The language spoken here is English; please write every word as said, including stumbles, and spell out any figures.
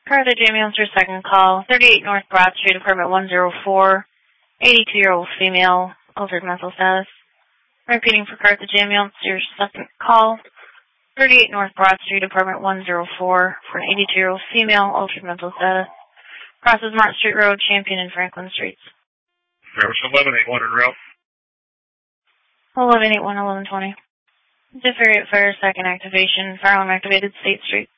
Carthage Ambulance, your second call. thirty-eight North Broad Street, apartment one oh four. eighty-two-year-old female, altered mental status. Repeating for Carthage Ambulance, your second call. thirty-eight North Broad Street, apartment one oh four, for an eighty-two-year-old female, altered mental status. Crosses Martin Street Road, Champion and Franklin Streets. Traverse eleven eighty-one en route. eleven eighty-one, eleven twenty. Different fire second activation, fire alarm activated, State Street.